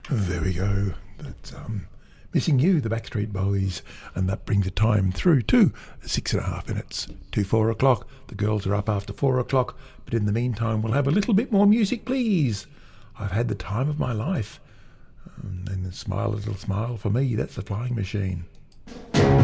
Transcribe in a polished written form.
There we go. That's Missing You, the Backstreet Boys, and that brings the time through to 6.5 minutes to 4 o'clock. The girls are up after 4 o'clock, but in the meantime we'll have a little bit more music, please. I've had the time of my life. And then smile, a little smile for me, that's the Flying Machine.